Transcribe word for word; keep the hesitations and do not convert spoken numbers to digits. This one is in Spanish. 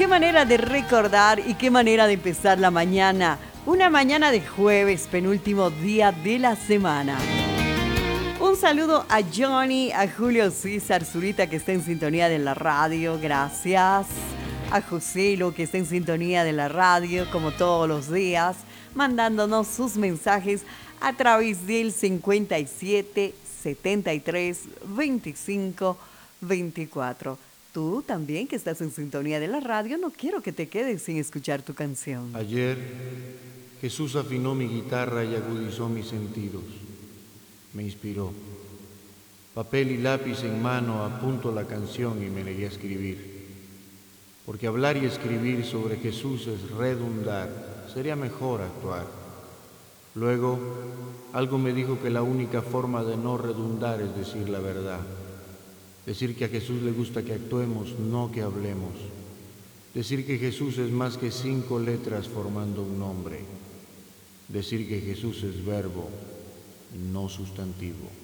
qué manera de recordar y qué manera de empezar la mañana. Una mañana de jueves, penúltimo día de la semana. Un saludo a Johnny, a Julio César Zurita, que está en sintonía de la radio, gracias. A Joselo, que está en sintonía de la radio, como todos los días, mandándonos sus mensajes a través del cincuenta y siete, setenta y tres, veinticinco, veinticuatro. Tú también, que estás en sintonía de la radio, no quiero que te quedes sin escuchar tu canción. Ayer Jesús afinó mi guitarra y agudizó mis sentidos. Me inspiró. Papel y lápiz en mano apunto la canción y me negué a escribir. Porque hablar y escribir sobre Jesús es redundar, sería mejor actuar. Luego, algo me dijo que la única forma de no redundar es decir la verdad. Decir que a Jesús le gusta que actuemos, no que hablemos. Decir que Jesús es más que cinco letras formando un nombre. Decir que Jesús es verbo, no sustantivo.